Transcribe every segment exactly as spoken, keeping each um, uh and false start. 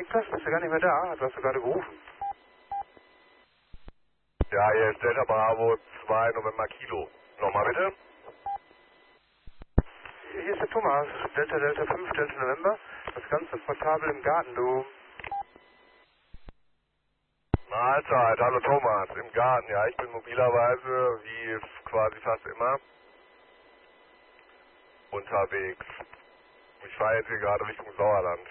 Lukas, bist du gar nicht mehr da? Du hast du gerade gerufen. Ja, hier ist Delta Bravo zwei November Kilo. Nochmal bitte. Hier ist der Thomas, Delta Delta fünf, Delta November. Das Ganze portabel im Garten, du. Mahlzeit, hallo Thomas, im Garten. Ja, ich bin mobilerweise, wie quasi fast immer, unterwegs. Ich fahre jetzt hier gerade Richtung Sauerland.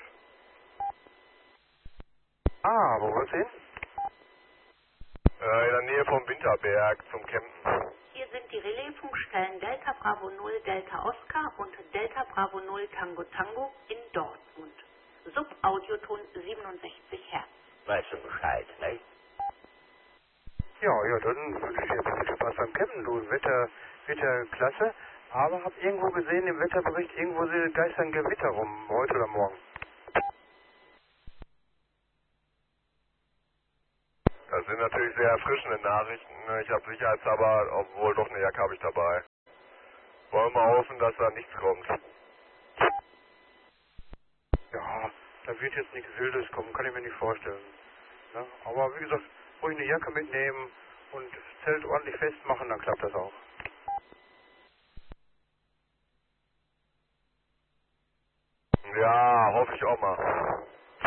Ah, wo wollt's hin? Äh, in der Nähe vom Winterberg zum Campen. Hier sind die Relaisfunkstellen Delta Bravo null Delta Oscar und Delta Bravo null Tango Tango in Dortmund. Subaudioton siebenundsechzig Hertz. Weißt du Bescheid, ne? Ja, ja, dann wünsche ich dir viel Spaß beim Campen, du. Wetter, Wetter klasse. Aber hab irgendwo gesehen im Wetterbericht, irgendwo geistern Gewitter rum, heute oder morgen. Das sind natürlich sehr erfrischende Nachrichten. Ich habe sicherheitshalber, obwohl doch eine Jacke habe ich dabei. Wollen wir hoffen, dass da nichts kommt. Ja, da wird jetzt nichts Wildes kommen, kann ich mir nicht vorstellen. Ne? Aber wie gesagt, ruhig eine Jacke mitnehmen und das Zelt ordentlich festmachen, dann klappt das auch. Ja, hoffe ich auch mal.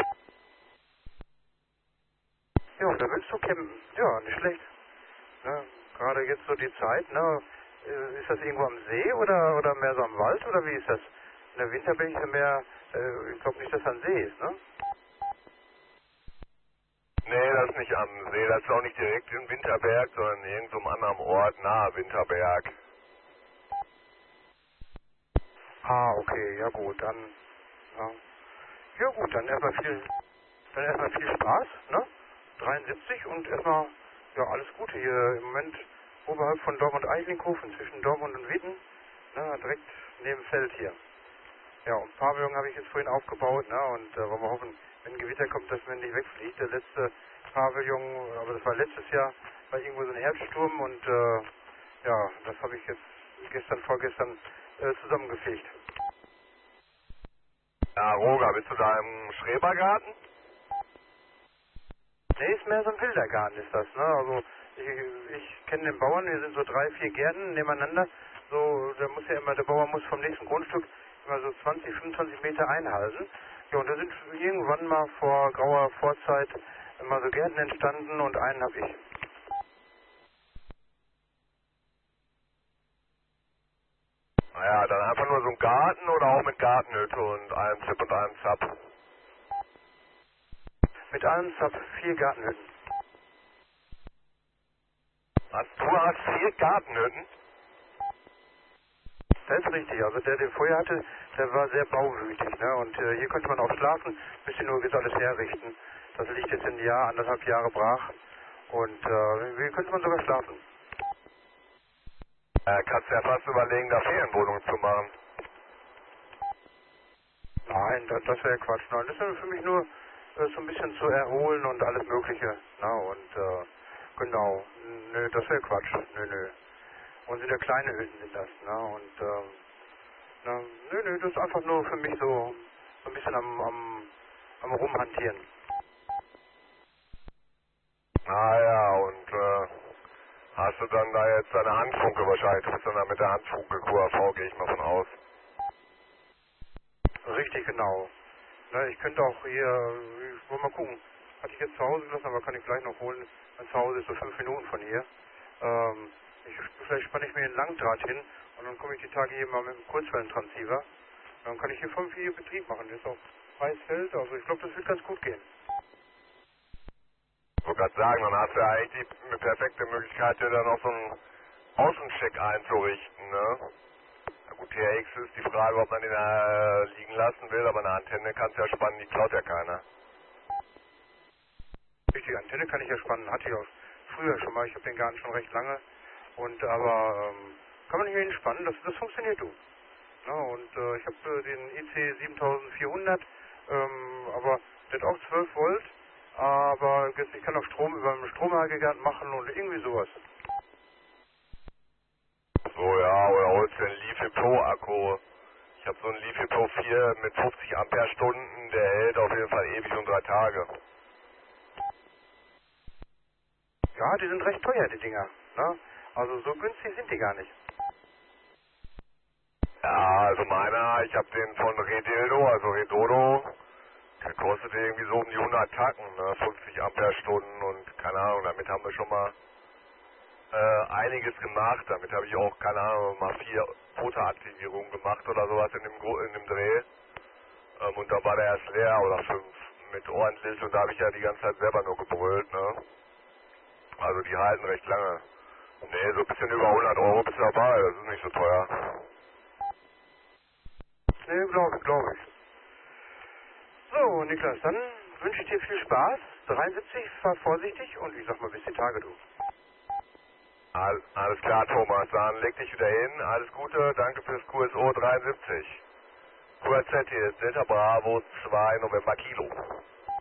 Ja, da willst du campen. Ja, nicht schlecht. Ne? Gerade jetzt so die Zeit, ne? Ist das irgendwo am See oder, oder mehr so am Wald oder wie ist das? In der Winter bin ich ja mehr, äh, ich glaube nicht, dass das ein See ist, ne? Nee, das ist nicht am See, das ist auch nicht direkt in Winterberg, sondern in irgendeinem anderen Ort nahe Winterberg. Ah, okay, ja gut, dann, ja. Ja gut, dann erstmal viel, dann erstmal viel Spaß, ne? dreiundsiebzig und erstmal, ja, alles Gute hier im Moment oberhalb von Dortmund-Eichlinghofen, zwischen Dortmund und Witten, ne, direkt neben dem Feld hier. Ja, und Pavillon habe ich jetzt vorhin aufgebaut, ne, und äh, wollen wir hoffen, wenn ein Gewitter kommt, dass man nicht wegfliegt. Der letzte Pavillon, aber das war letztes Jahr, war irgendwo so ein Erdsturm und, äh, ja, das habe ich jetzt gestern, vorgestern äh, zusammengefegt. Ja, Roger, bist du da im Schrebergarten? Nee, ist mehr so ein wilder Garten ist das, ne? Also ich, ich kenne den Bauern, hier sind so drei, vier Gärten nebeneinander. So, der muss ja immer, der Bauer muss vom nächsten Grundstück immer so zwanzig, fünfundzwanzig Meter einhalten. Ja, und da sind irgendwann mal vor grauer Vorzeit immer so Gärten entstanden und einen habe ich. Naja, dann einfach nur so ein Garten oder auch mit Gartenhütte und einem Zip und einem Zap? Mit allem Zap vier Gartenhütten. Was, du hast vier Gartenhütten? Das ist richtig, also der, der vorher hatte, der war sehr bauwütig, ne? Und äh, hier könnte man auch schlafen, müsste nur jetzt alles herrichten. Das liegt jetzt ein Jahr, anderthalb Jahre brach. Und äh, hier könnte man sogar schlafen. Äh, kannst du ja fast überlegen, da Ferienwohnungen zu machen. Nein, das, das wäre Quatsch. Nein, das ist für mich nur äh, so ein bisschen zu erholen und alles Mögliche. Na, und äh, genau, nö, das wäre Quatsch. Nö, nö. Und sind ja kleine Hütten sind das, ne? Und äh, na, nö, nö, das ist einfach nur für mich so, so ein bisschen am, am, am Rumhantieren. Ah ja, und äh, hast du dann da jetzt deine Handfunke wahrscheinlich? Du bist dann da mit der Handfunke Q A V, gehe ich mal von aus. Richtig, genau. Ne, ich könnte auch hier, ich wollte mal gucken, hatte ich jetzt zu Hause gelassen, aber kann ich gleich noch holen. Mein Zuhause ist so fünf Minuten von hier. Ähm, ich, vielleicht spanne ich mir einen Langdraht hin und dann komme ich die Tage hier mal mit einem Kurzwellentransceiver. Dann kann ich hier fünf hier Betrieb machen. Das ist auch freies Feld, also ich glaube, das wird ganz gut gehen. Ich wollte gerade sagen, dann hast du ja eigentlich die eine perfekte Möglichkeit, dir dann noch so einen Außencheck einzurichten, ne? Na gut, T R X ist die Frage, ob man den äh, liegen lassen will, aber eine Antenne kannst du ja spannen, die klaut ja keiner. Richtig, Antenne kann ich ja spannen, hatte ich auch früher schon mal. Ich habe den Garten schon recht lange. Und aber ähm, kann man hier hinspannen, das, das funktioniert du. Ja, und äh, ich habe äh, den I C siebentausendvierhundert, ähm, aber der hat auch zwölf Volt, aber jetzt, ich kann auch Strom über einen Stromaggregat machen und irgendwie sowas. So, ja, oder holst du den Leafy Pro Akku. Ich habe so einen Leafy Pro vier mit fünfzig Ampere Stunden, der hält auf jeden Fall ewig und drei Tage. Ja, die sind recht teuer, die Dinger. Ne? Also so günstig sind die gar nicht. Ja, also meiner, ich habe den von Redildo, also Redodo, der kostet irgendwie so um die hundert Tacken, ne? fünfzig Ampere-Stunden und keine Ahnung, damit haben wir schon mal äh, einiges gemacht. Damit habe ich auch, keine Ahnung, mal vier Fotoaktivierungen gemacht oder sowas in dem, Gro in dem Dreh. Ähm, und da war der erst leer oder fünf mit ordentlich und da habe ich ja die ganze Zeit selber nur gebrüllt, ne? Also die halten recht lange. Ne, so ein bisschen über hundert Euro bist du dabei, das ist nicht so teuer. Ne, glaube ich, glaube ich. So, Niklas, dann wünsche ich dir viel Spaß. dreiundsiebzig, fahr vorsichtig und ich sag mal bis die Tage, du. All, alles klar, Thomas, dann leg dich wieder hin. Alles Gute, danke fürs Q S O dreiundsiebzig. Q R Z hier ist Delta Bravo zwei November Kilo.